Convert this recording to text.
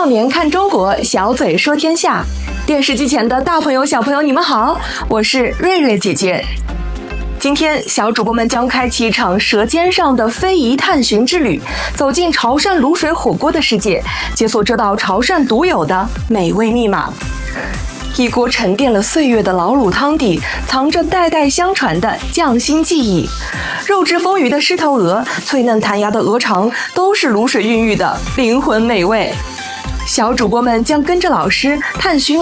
少年看中国，小嘴说天下。电视机前的大朋友、小朋友，你们好，我是瑞瑞姐姐。今天，小主播们将开启一场舌尖上的非遗探寻之旅，走进潮汕卤水火锅的世界，解锁这道潮汕独有的美味密码。一锅沉淀了岁月的老卤汤底，藏着代代相传的匠心技艺。肉质丰腴的狮头鹅，脆嫩弹牙的鹅肠，都是卤水孕育的灵魂美味。小主播们将跟着老师探寻